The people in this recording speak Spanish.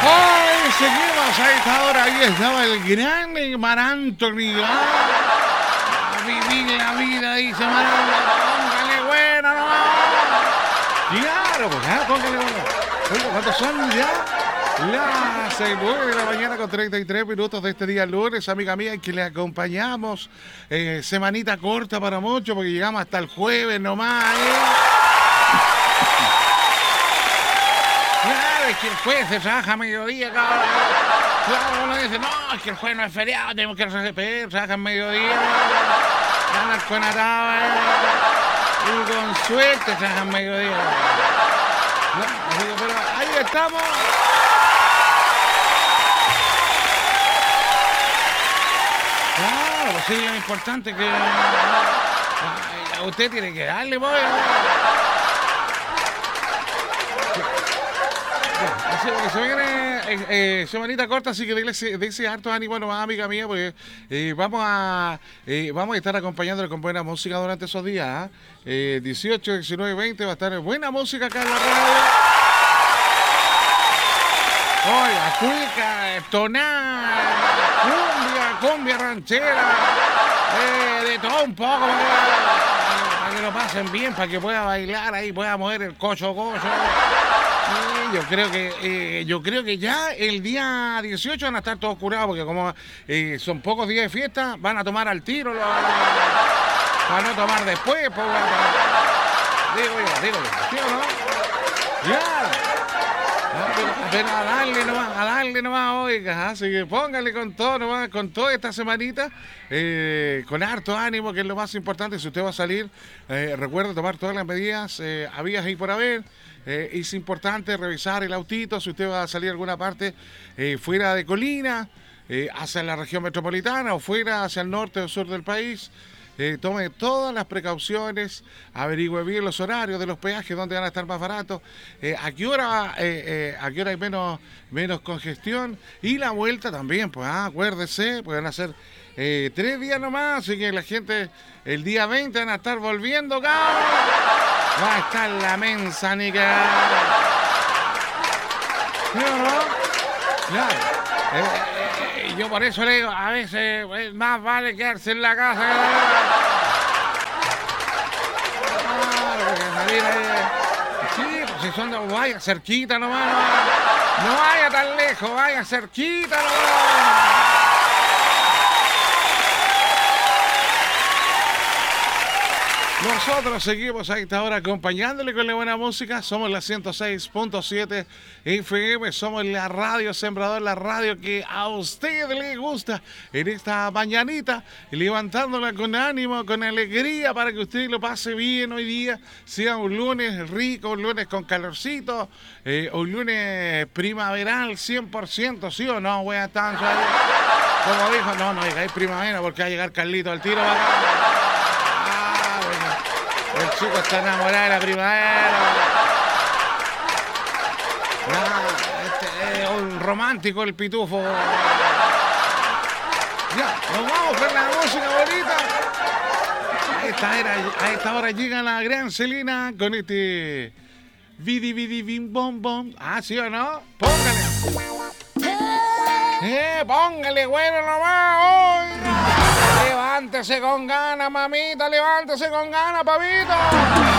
Hoy seguimos a esta hora. Ahí estaba el gran Mar Anthony. A vivir la vida, dice Mar Anthony. Póngale bueno, no. Claro, pues, póngale bueno. Oye, ¿cuántos son ya? Las 9 de la mañana con 33 minutos de este día lunes, amiga mía, en que le acompañamos. Semanita corta para muchos, porque llegamos hasta el jueves nomás. Claro, es que el jueves se trabaja a mediodía, cabrón. Claro, uno dice, no, es que el jueves no es feriado, tenemos que trabajar a mediodía. Ganar con atado, y con suerte trabajan a mediodía. Claro, pero ahí estamos. Claro, pues sí, lo importante es que usted tiene que darle, pues. Se viene semanita corta, así que dése harto ánimo, nomás, amiga mía, porque vamos a estar acompañándole con buena música durante esos días. 18, 19, 20 va a estar buena música acá en la radio. Oiga, cuica, tonal, cumbia ranchera, de todo un poco para que lo pasen bien, para que pueda bailar ahí, pueda mover el cocho. Sí, yo creo que ya el día 18 van a estar todos curados, porque como son pocos días de fiesta, van a tomar al tiro, para no tomar después, pues, digo yo, ¿sí o no? Ya. Pero a darle nomás, oiga, así que póngale con todo nomás, con toda esta semanita, con harto ánimo, que es lo más importante. Si usted va a salir, recuerde tomar todas las medidas habidas y por haber. Es importante revisar el autito, si usted va a salir a alguna parte fuera de Colina, hacia la región metropolitana o fuera hacia el norte o sur del país. Tome todas las precauciones, averigüe bien los horarios de los peajes, dónde van a estar más baratos, a qué hora hay menos congestión, y la vuelta también, pues acuérdese, pueden hacer 3 días nomás, así que la gente el día 20 van a estar volviendo, cabrón. Va a estar la mensa, ni que... ¿Sí o no? Claro. Yo por eso le digo, a veces más vale quedarse en la casa. Claro, porque salir ahí... Sí, pues si son de... Vaya cerquita nomás, no vaya tan lejos, vaya cerquita nomás. Nosotros seguimos a esta hora acompañándole con la buena música. Somos la 106.7 FM, somos la radio Sembrador, la radio que a usted le gusta en esta mañanita, levantándola con ánimo, con alegría, para que usted lo pase bien hoy día. Sea un lunes rico, un lunes con calorcito, un lunes primaveral 100%, ¿sí o no, wea? Como dijo, no digáis primavera porque va a llegar Carlito al tiro. El chico está enamorado de la primavera. Este es un romántico, el pitufo. Ya, nos vamos con la música bonita. A esta hora llega la gran Celina con este Vidi bim bom bom. ¿Sí o no? Póngale bueno nomás hoy. Levántese con ganas, mamita, levántese con ganas, papito.